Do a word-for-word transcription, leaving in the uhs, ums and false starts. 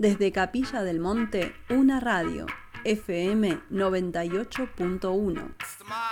Desde Capilla del Monte, una radio, F M noventa y ocho punto uno.